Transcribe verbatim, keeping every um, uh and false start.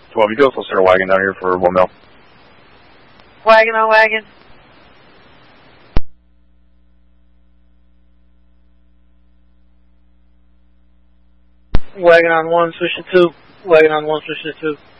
twelve, you do also send a wagon down here for one mil. Wagon on wagon. Wagon on one, switch to two. Wagon on one, switch to two.